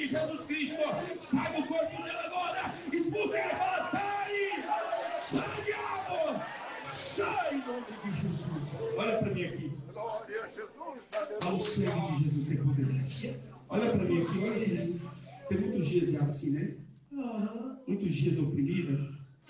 de Jesus Cristo. Sai do corpo dela agora. Expulsa ele, fala, sai! Sai, diabo! Sai em nome de Jesus. Olha para mim aqui. Ao sangue de Jesus tem poder. Olha para mim aqui, olha para mim. Tem muitos dias já assim, né? Muitos dias oprimida.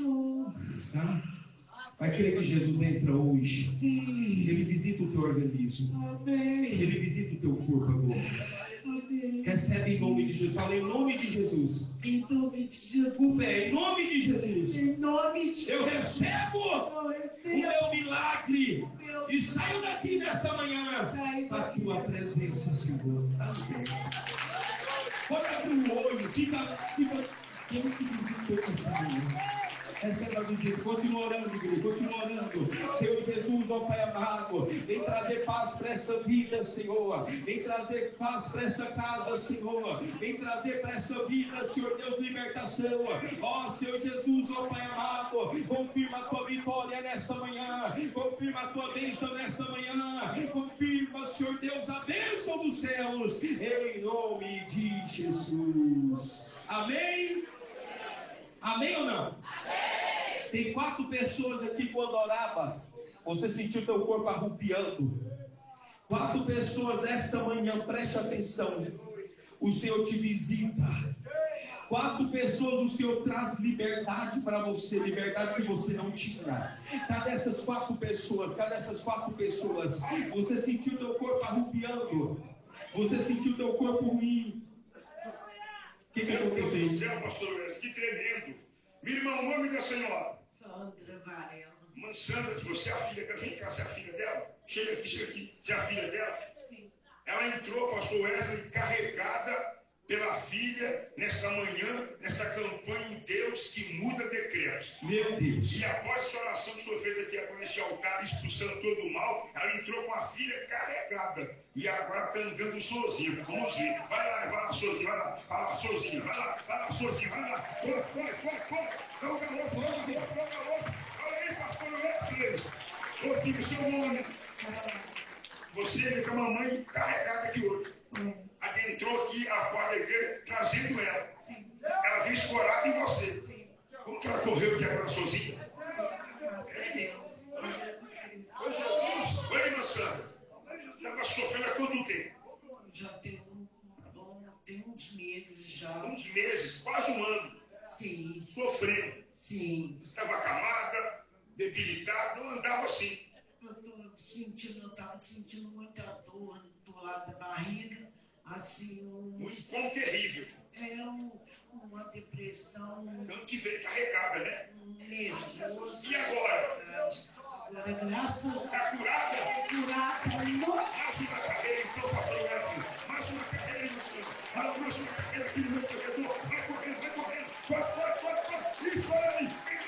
Tá? Vai crer que Jesus entra hoje. Ele visita o teu organismo. Ele visita o teu corpo agora. Recebe em nome de Jesus. Fala em nome de Jesus. Em nome de Jesus. Com fé, em nome de Jesus. Em nome de Eu Jesus. recebo o meu milagre. E saio daqui nesta manhã para a tua presença, Senhor. Amém. Pode abrir o olho. Fica. Quem se visitou essa manhã? Receba do jeito, continua orando, igreja, continua orando. Senhor Jesus, ó Pai amado, vem trazer paz para essa vida, Senhor. Vem trazer paz para essa casa, Senhor. Vem trazer para essa vida, Senhor Deus, libertação. Ó Senhor Jesus, ó Pai amado, confirma a tua vitória nessa manhã. Confirma a tua bênção nessa manhã. Confirma, Senhor Deus, a bênção dos céus. Em nome de Jesus. Amém? Amém ou não? Amém. Tem 4 pessoas aqui quando orava, você sentiu teu corpo arrupiando. 4 pessoas essa manhã, preste atenção. O Senhor te visita. 4 pessoas, o Senhor traz liberdade para você, liberdade que você não tinha. Cadê essas 4 pessoas? Cadê essas 4 pessoas? Você sentiu teu corpo arrupiando. Você sentiu teu corpo ruim. O que aconteceu? Céu, pastor Wes, que tremendo. Minha irmã, o nome da senhora? Sandra Varela. Mãe Sandra, você é a filha, vem cá, você é a filha dela? Chega aqui, você é a filha dela? Sim. Ela entrou, pastor Wesley, carregada pela filha, nesta manhã, nesta campanha em Deus que muda decretos. Meu Deus. E após essa oração que o senhor fez aqui agora nesse altar, expulsando todo o mal, ela entrou com a filha carregada. E agora está andando sozinha. Vamos ver. Vai lá, sozinha, vai lá, sozinha, vai lá, sozinha, vai lá. Corre. Dá o galope. Olha aí, pastor Wesley. Ô filho, seu nome. Você veio com a mamãe carregada aqui hoje. Adentrou aqui a porta da igreja, trazendo ela. Sim. Ela veio escorada em você. Sim. Como que ela correu aqui agora sozinha? Ô Jesus, oi, irmã Sandra. Ela sofrendo há quanto tempo? Já tem uns meses já. Uns meses, quase um ano. Sim. Sofrendo. Sim. Estava acamada, debilitada, não andava assim. Eu estava sentindo muita dor do lado da barriga, assim, Muito bom, terrível. uma depressão. Tanto que veio carregada, né? Nervoso. E agora? Agora, graças a Está curada? curada, Mais uma carreira, então, pastor Wesley. Mais uma carreira, irmã Sandra. Fala, mais uma carreira aqui no meu corredor. Vai correndo. Corre. E foi!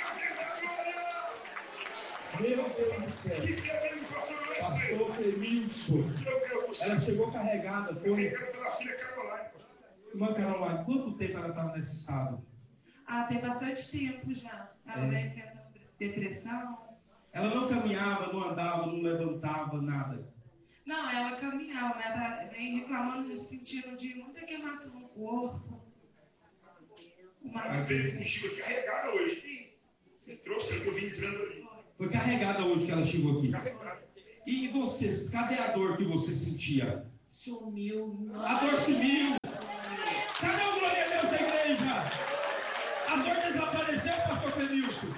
Meu Deus do céu. Que tremendo, pastor Wesley. Pastor Emilson. Meu Deus do céu. Ela chegou carregada. Foi. Carregada pela filha Caroline, pastor. Irmã Caroline, quanto tempo ela estava nesse estado? Tem bastante tempo já. Ela vem tendo depressão. Ela não caminhava, não andava, não levantava, nada. Não, ela caminhava, mas ela vem reclamando no sentido de muita queimação no corpo. Ela veio contigo aqui carregada hoje. Você trouxe ela que eu vim entrando ali. Foi carregada hoje que ela chegou aqui. Carregada. E você, cadê a dor que você sentia? sumiu. A dor sumiu. Cadê o glória a Deus da igreja? A dor desapareceu, pastor Clemilson?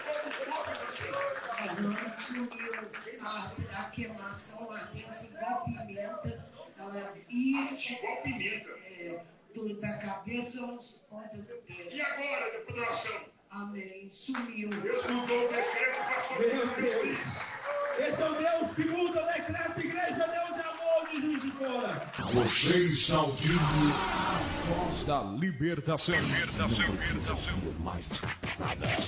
Não sumiu. A queimação ardência igual pimenta. Ela ia Igual pimenta. da cabeça aos pontas do pé. E agora, depois da oração? Amém. Sumiu. Deus mudou o decreto para sua Meu Deus. Esse é o Deus que muda o decreto. Igreja, Deus é amor de Juiz de Fora. Você está ouvindo a voz da libertação. Não precisa ouvir mais nada.